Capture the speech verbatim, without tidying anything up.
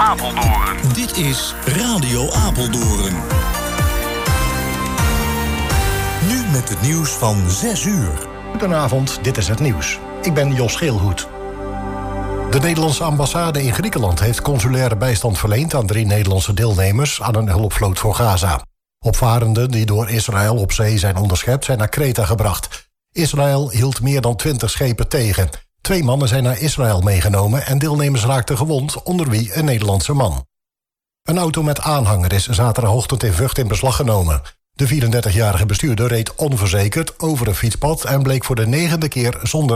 Apeldoorn. Dit is Radio Apeldoorn. Nu met het nieuws van zes uur. Goedenavond, dit is het nieuws. Ik ben Jos Geelhoed. De Nederlandse ambassade in Griekenland heeft consulaire bijstand verleend aan drie Nederlandse deelnemers aan een hulpvloot voor Gaza. Opvarenden die door Israël op zee zijn onderschept zijn naar Kreta gebracht. Israël hield meer dan twintig schepen tegen. Twee mannen zijn naar Israël meegenomen en deelnemers raakten gewond, onder wie een Nederlandse man. Een auto met aanhanger is zaterdagochtend in Vught in beslag genomen. De vierendertigjarige bestuurder reed onverzekerd over een fietspad en bleek voor de negende keer zonder